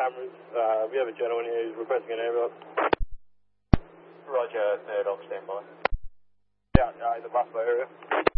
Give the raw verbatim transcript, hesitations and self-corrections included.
cameras. Uh, we have a gentleman here who's requesting an ambulance. Roger, Murdoch, stand by. Yeah, uh, in the Buffalo area.